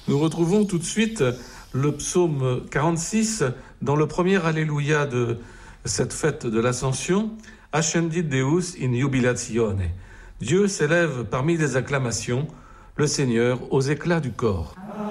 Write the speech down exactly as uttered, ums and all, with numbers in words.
Nous retrouvons tout de suite le psaume quarante-six dans le premier Alléluia de cette fête de l'Ascension. Ascendit Deus in jubilatione. Dieu s'élève parmi les acclamations, le Seigneur aux éclats du corps.